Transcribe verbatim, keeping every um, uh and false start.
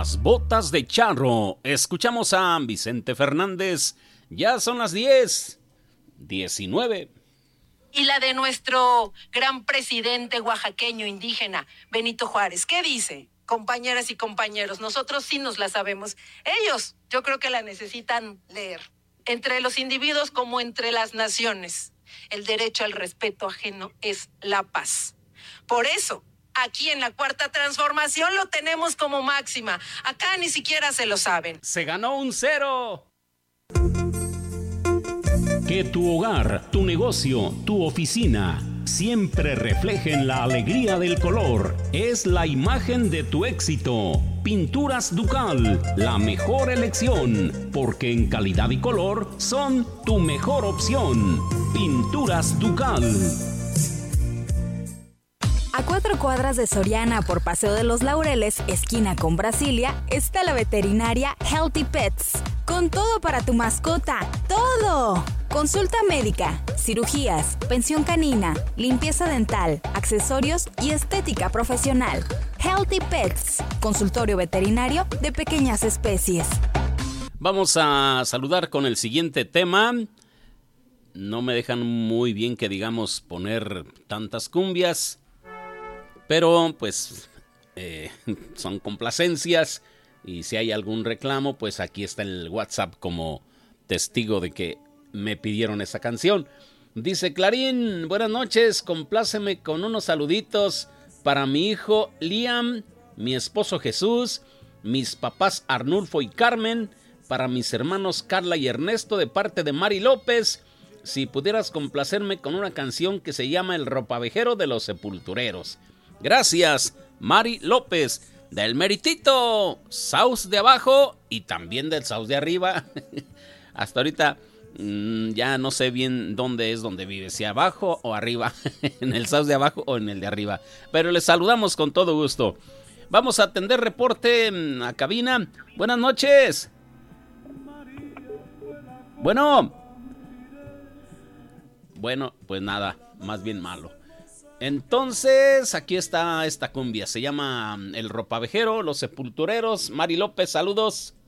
Las botas de charro. Escuchamos a Vicente Fernández. Ya son las diez diecinueve. Y la de nuestro gran presidente oaxaqueño indígena, Benito Juárez. ¿Qué dice? Compañeras y compañeros, nosotros sí nos la sabemos. Ellos, yo creo que la necesitan leer. Entre los individuos como entre las naciones, el derecho al respeto ajeno es la paz. Por eso, aquí en la Cuarta Transformación lo tenemos como máxima. Acá ni siquiera se lo saben. Se ganó un cero. Que tu hogar, tu negocio, tu oficina siempre reflejen la alegría del color. Es la imagen de tu éxito. Pinturas Ducal, la mejor elección, porque en calidad y color son tu mejor opción. Pinturas Ducal. A cuatro cuadras de Soriana por Paseo de los Laureles, esquina con Brasilia, está la veterinaria Healthy Pets. Con todo para tu mascota, ¡todo! Consulta médica, cirugías, pensión canina, limpieza dental, accesorios y estética profesional. Healthy Pets, consultorio veterinario de pequeñas especies. Vamos a saludar con el siguiente tema. No me dejan muy bien que digamos poner tantas cumbias, pero pues eh, son complacencias y si hay algún reclamo, pues aquí está el WhatsApp como testigo de que me pidieron esa canción. Dice Clarín, buenas noches, compláceme con unos saluditos para mi hijo Liam, mi esposo Jesús, mis papás Arnulfo y Carmen, para mis hermanos Carla y Ernesto de parte de Mari López. Si pudieras complacerme con una canción que se llama El Ropavejero de los Sepultureros. Gracias, Mari López, del meritito South de abajo y también del South de arriba. Hasta ahorita mmm, ya no sé bien dónde es donde vive, si abajo o arriba, en el South de abajo o en el de arriba. Pero les saludamos con todo gusto. Vamos a atender reporte a cabina. Buenas noches. Bueno. Bueno, pues nada, más bien malo. Entonces, aquí está esta cumbia. Se llama El Ropavejero, Los Sepultureros. Mari López, saludos.